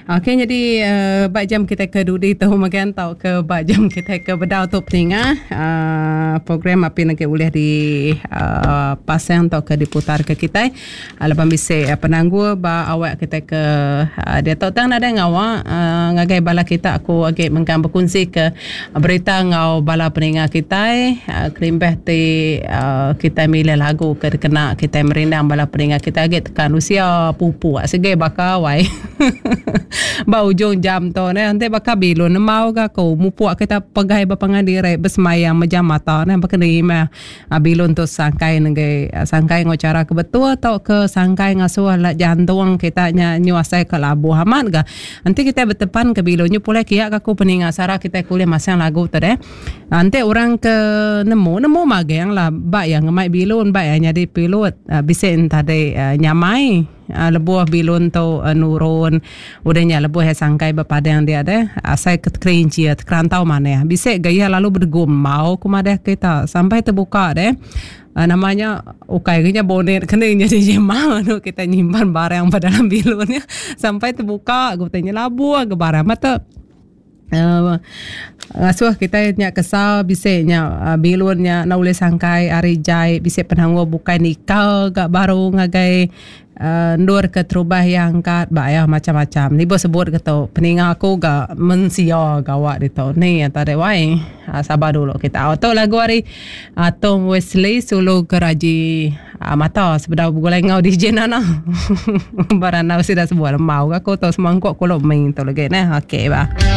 Okey, jadi baik jam kita ke Dudi tahu makan tahu ke baik jam kita ke bedau tu peningah program apa nak boleh di pasang atau ke diputar ke kita. Lepas bisa penanggu ba awak kita ke dia tahu tang ada ngawa ngagai bala kita aku agak mengkan berkongsi ke berita ngau bala peningah kita klimbeh ti kita milih lagu ke kena kita merindang bala peningah kita agak tekan usia pupu segai bakawai. Ba ujung jam tu nanti bakal bilun mau ga ko mupuak kita pegai bapangandire besmayang majam mata ne bakenima bilun tu sangkai ngai sangkai ngocara ke betul atau ke sangkai ngasuh la jantung kita nyuasai ke labu hamat ga nanti kita bertepan ke bilunnya pula kia aku peninga sara kita kuliah masang lagu tu deh nanti orang ke nemu magang lah ba yang ngamai bilun ba yang jadi pilot bisa tadi nyamai lebuh bilun tu nurun udahnya lebuh sangkai berpadang dia deh saya kerinci kerantau mana bisa gaya lalu bergum mau kumadah kita sampai terbuka deh namanya ukainya bonet kena jadi jemah nu kita nyimpan barang pada dalam bilunnya sampai terbuka gue tanya labu ke barang mata ngasuh kita nya kesal bisanya bilunnya na boleh sangkai ari jai bisa penanggo bukan nikah gak baru ngagai ndur ke terubah yang kat bayar macam-macam ni bos sebut kata peninga aku gak mensia gawat itu ni tadi wai sabar dulu kita auto lagu hari Tom Wesley solo geraji mata sebedah boleh ngau DJ nana barana sudah sebuah mau aku tu semangkuk kalau main tu lagi nah okey ba